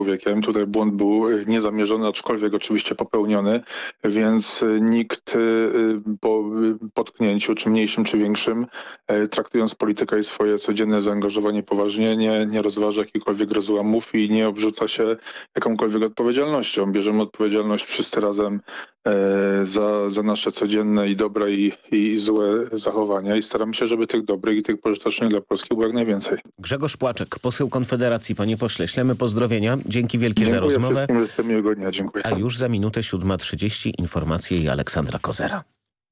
człowiekiem. Tutaj błąd był niezamierzony, aczkolwiek oczywiście popełniony, więc nikt po potknięciu, czy mniejszym, czy większym, traktując politykę i swoje codzienne zaangażowanie poważnie, nie rozważa jakichkolwiek rozłamów i nie obrzuca się jakąkolwiek odpowiedzialnością. Bierzemy odpowiedzialność wszyscy razem za nasze codzienne i dobre i złe zachowania i staramy się, żeby tych dobrych i tych pożytecznych dla Polski było jak najwięcej. Grzegorz Płaczek, poseł Konfederacji. Panie pośle, ślemy pozdrowienia. Dzięki wielkie za rozmowę. Życzę miłego dnia. Dziękuję. A już za minutę 7:30 informacje i Aleksandra Kozera.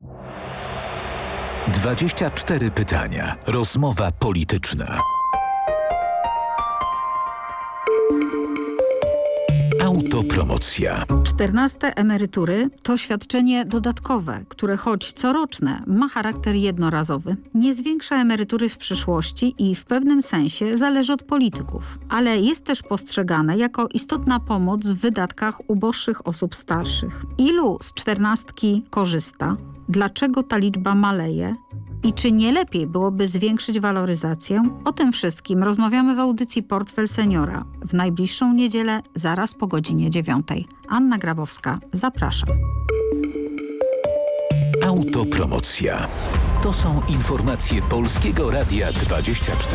24 pytania. Rozmowa polityczna. Autopromocja. 14 emerytury to świadczenie dodatkowe, które choć coroczne ma charakter jednorazowy. Nie zwiększa emerytury w przyszłości i w pewnym sensie zależy od polityków, ale jest też postrzegane jako istotna pomoc w wydatkach uboższych osób starszych. Ilu z 14 korzysta? Dlaczego ta liczba maleje? I czy nie lepiej byłoby zwiększyć waloryzację? O tym wszystkim rozmawiamy w audycji Portfel Seniora w najbliższą niedzielę zaraz po godzinie 9. Anna Grabowska, zapraszam. Autopromocja. To są informacje Polskiego Radia 24.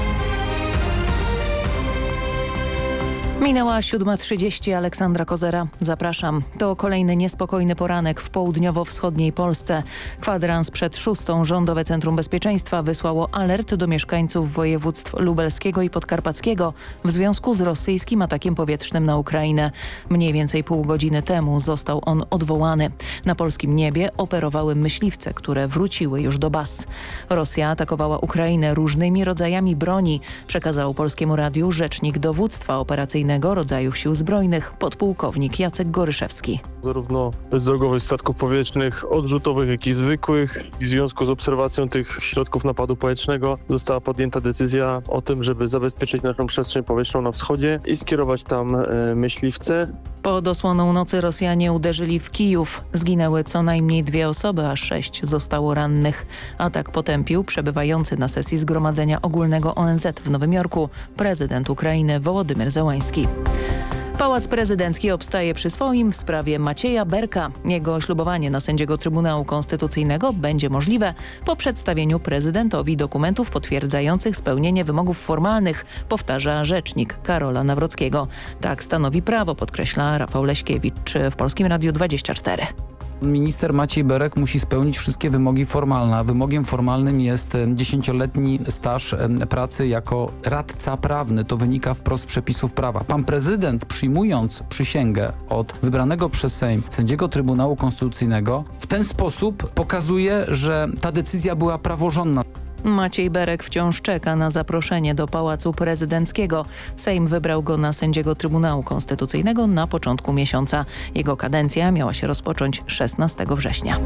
Minęła 7:30, Aleksandra Kozera. Zapraszam. To kolejny niespokojny poranek w południowo-wschodniej Polsce. Kwadrans przed 6:00 Rządowe Centrum Bezpieczeństwa wysłało alert do mieszkańców województw lubelskiego i podkarpackiego w związku z rosyjskim atakiem powietrznym na Ukrainę. Mniej więcej pół godziny temu został on odwołany. Na polskim niebie operowały myśliwce, które wróciły już do baz. Rosja atakowała Ukrainę różnymi rodzajami broni, przekazał Polskiemu Radiu rzecznik dowództwa operacyjnego rodzajów sił zbrojnych, podpułkownik Jacek Goryszewski. Zarówno bezdrogowość statków powietrznych, odrzutowych, jak i zwykłych. W związku z obserwacją tych środków napadu powietrznego została podjęta decyzja o tym, żeby zabezpieczyć naszą przestrzeń powietrzną na wschodzie i skierować tam myśliwce. Pod osłoną nocy Rosjanie uderzyli w Kijów. Zginęły co najmniej 2 osoby, a 6 zostało rannych. Atak potępił przebywający na sesji Zgromadzenia Ogólnego ONZ w Nowym Jorku prezydent Ukrainy Wołodymyr Zełański. Pałac Prezydencki obstaje przy swoim w sprawie Macieja Berka. Jego ślubowanie na sędziego Trybunału Konstytucyjnego będzie możliwe po przedstawieniu prezydentowi dokumentów potwierdzających spełnienie wymogów formalnych, powtarza rzecznik Karola Nawrockiego. Tak stanowi prawo, podkreśla Rafał Leśkiewicz w Polskim Radiu 24. Minister Maciej Berek musi spełnić wszystkie wymogi formalne, a wymogiem formalnym jest 10-letni staż pracy jako radca prawny. To wynika wprost z przepisów prawa. Pan prezydent, przyjmując przysięgę od wybranego przez Sejm sędziego Trybunału Konstytucyjnego, w ten sposób pokazuje, że ta decyzja była praworządna. Maciej Berek wciąż czeka na zaproszenie do Pałacu Prezydenckiego. Sejm wybrał go na sędziego Trybunału Konstytucyjnego na początku miesiąca. Jego kadencja miała się rozpocząć 16 września.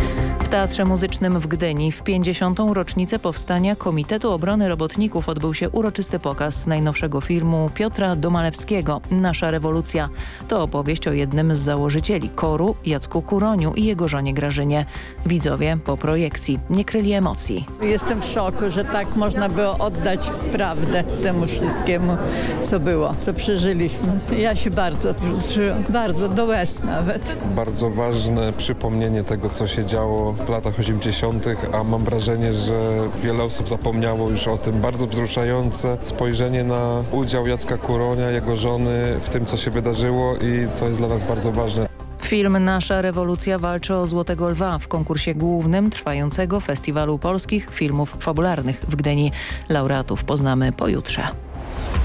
W Teatrze Muzycznym w Gdyni w 50. rocznicę powstania Komitetu Obrony Robotników odbył się uroczysty pokaz najnowszego filmu Piotra Domalewskiego „Nasza rewolucja”. To opowieść o jednym z założycieli KOR-u, Jacku Kuroniu, i jego żonie Grażynie. Widzowie po projekcji nie kryli emocji. Jestem w szoku, że tak można było oddać prawdę temu wszystkiemu, co było, co przeżyliśmy. Ja się bardzo wzruszyłam, bardzo do łez nawet. Bardzo ważne przypomnienie tego, co się działo w latach 80., a mam wrażenie, że wiele osób zapomniało już o tym. Bardzo wzruszające spojrzenie na udział Jacka Kuronia, jego żony w tym, co się wydarzyło i co jest dla nas bardzo ważne. Film „Nasza rewolucja” walczy o Złotego Lwa w konkursie głównym trwającego Festiwalu Polskich Filmów Fabularnych w Gdyni. Laureatów poznamy pojutrze.